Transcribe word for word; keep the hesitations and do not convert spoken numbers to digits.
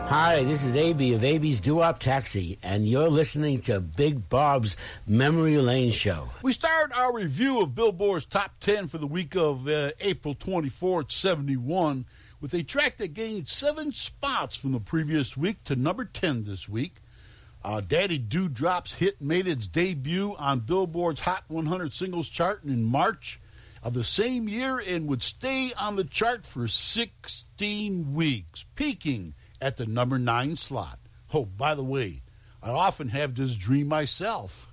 Hi, this is A B of A B's Doo-Wop Taxi, and you're listening to Big Bob's Memory Lane Show. We start our review of Billboard's Top ten for the week of uh, April twenty-fourth, seventy-one, with a track that gained seven spots from the previous week to number ten this week. Uh, Daddy Dewdrop's hit made its debut on Billboard's Hot one hundred Singles chart in March of the same year and would stay on the chart for sixteen weeks, peaking at the number nine slot. Oh, by the way, I often have this dream myself.